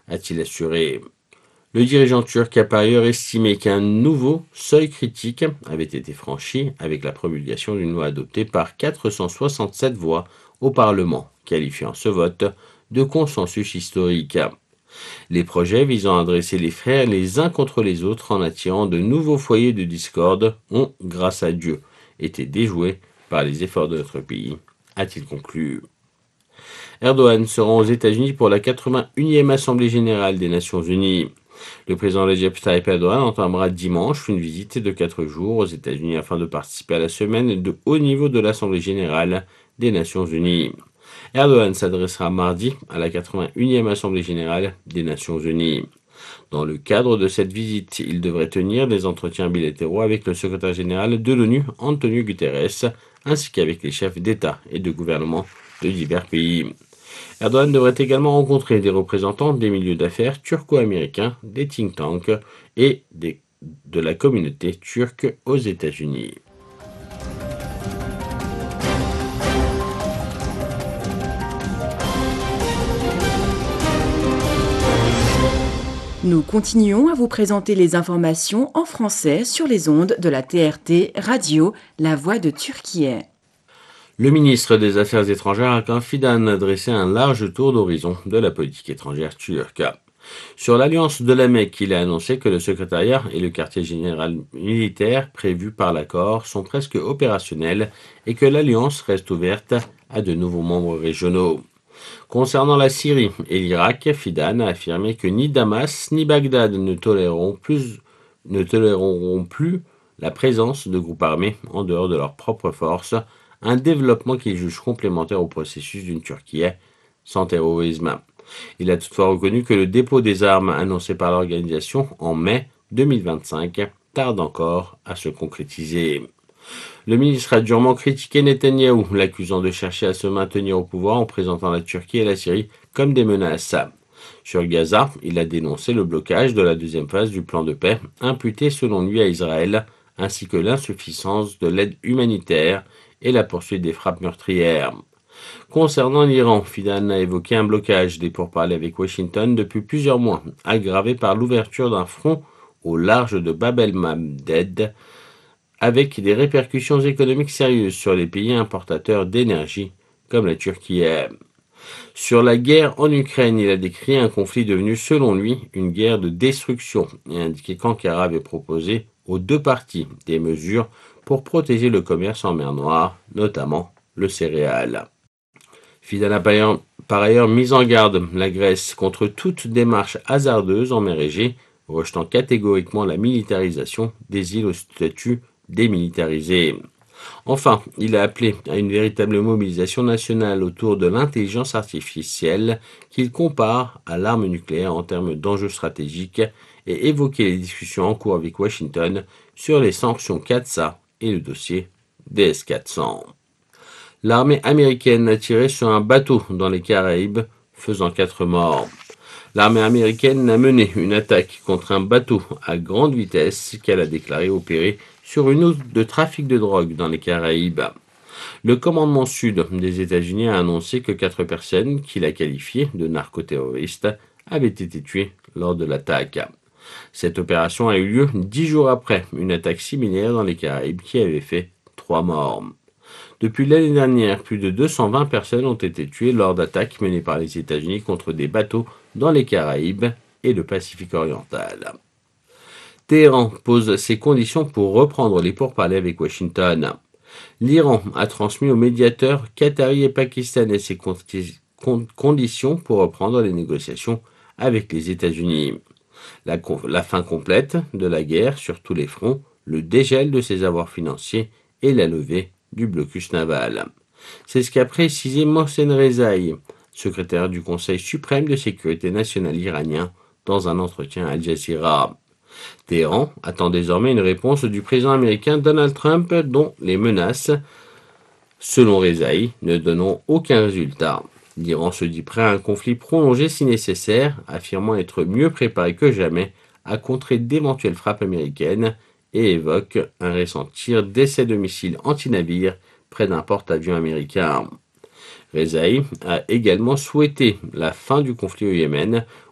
a-t-il assuré. Le dirigeant turc a par ailleurs estimé qu'un nouveau seuil critique avait été franchi avec la promulgation d'une loi adoptée par 467 voix au Parlement, qualifiant ce vote de consensus historique. Les projets visant à dresser les frères les uns contre les autres en attirant de nouveaux foyers de discorde ont, grâce à Dieu, été déjoués par les efforts de notre pays, a-t-il conclu. Erdogan se rend aux États-Unis pour la 81e Assemblée générale des Nations unies. Le président Recep Tayyip Erdogan entamera dimanche une visite de 4 jours aux États-Unis afin de participer à la semaine de haut niveau de l'Assemblée générale des Nations unies. Erdogan s'adressera mardi à la 81e Assemblée générale des Nations unies. Dans le cadre de cette visite, il devrait tenir des entretiens bilatéraux avec le secrétaire général de l'ONU, Antonio Guterres, ainsi qu'avec les chefs d'État et de gouvernement de divers pays. Erdogan devrait également rencontrer des représentants des milieux d'affaires turco-américains, des think tanks et de la communauté turque aux États-Unis. Nous continuons à vous présenter les informations en français sur les ondes de la TRT Radio, La Voix de Turquie. Le ministre des Affaires étrangères Hakan Fidan a dressé un large tour d'horizon de la politique étrangère turque. Sur l'alliance de la Mecque, il a annoncé que le secrétariat et le quartier général militaire prévus par l'accord sont presque opérationnels et que l'alliance reste ouverte à de nouveaux membres régionaux. Concernant la Syrie et l'Irak, Fidan a affirmé que ni Damas ni Bagdad ne toléreront plus la présence de groupes armés en dehors de leurs propres forces, un développement qu'il juge complémentaire au processus d'une Turquie sans terrorisme. Il a toutefois reconnu que le dépôt des armes annoncé par l'organisation en mai 2025 tarde encore à se concrétiser. Le ministre a durement critiqué Netanyahou, l'accusant de chercher à se maintenir au pouvoir en présentant la Turquie et la Syrie comme des menaces. Sur Gaza, il a dénoncé le blocage de la deuxième phase du plan de paix, imputé selon lui à Israël, ainsi que l'insuffisance de l'aide humanitaire et la poursuite des frappes meurtrières. Concernant l'Iran, Fidan a évoqué un blocage des pourparlers avec Washington depuis plusieurs mois, aggravé par l'ouverture d'un front au large de Bab el-Mandeb, avec des répercussions économiques sérieuses sur les pays importateurs d'énergie, comme la Turquie. Sur la guerre en Ukraine, il a décrit un conflit devenu, selon lui, une guerre de destruction et indiqué qu'Ankara avait proposé aux deux parties des mesures pour protéger le commerce en mer Noire, notamment le céréal. Fidan a par ailleurs mis en garde la Grèce contre toute démarche hasardeuse en mer Égée, rejetant catégoriquement la militarisation des îles au statut démilitarisé. Enfin, il a appelé à une véritable mobilisation nationale autour de l'intelligence artificielle qu'il compare à l'arme nucléaire en termes d'enjeux stratégiques et évoqué les discussions en cours avec Washington sur les sanctions CAATSA et le dossier DS-400. L'armée américaine a tiré sur un bateau dans les Caraïbes, faisant 4 morts. L'armée américaine a mené une attaque contre un bateau à grande vitesse qu'elle a déclaré opérer sur une route de trafic de drogue dans les Caraïbes. Le commandement sud des États-Unis a annoncé que 4 personnes qu'il a qualifiées de narcoterroristes avaient été tuées lors de l'attaque. Cette opération a eu lieu 10 jours après une attaque similaire dans les Caraïbes qui avait fait 3 morts. Depuis l'année dernière, plus de 220 personnes ont été tuées lors d'attaques menées par les États-Unis contre des bateaux dans les Caraïbes et le Pacifique oriental. Téhéran pose ses conditions pour reprendre les pourparlers avec Washington. L'Iran a transmis aux médiateurs qataris et pakistanais ses conditions pour reprendre les négociations avec les États-Unis. La fin complète de la guerre sur tous les fronts, le dégel de ses avoirs financiers et la levée du blocus naval. C'est ce qu'a précisé Mohsen Rezaï, secrétaire du Conseil suprême de sécurité nationale iranien, dans un entretien à Al Jazeera. Téhéran attend désormais une réponse du président américain Donald Trump, dont les menaces, selon Rezaï, ne donneront aucun résultat. L'Iran se dit prêt à un conflit prolongé si nécessaire, affirmant être mieux préparé que jamais à contrer d'éventuelles frappes américaines et évoque un récent tir d'essai de missiles anti-navires près d'un porte-avions américain. Rezaï a également souhaité la fin du conflit au Yémen,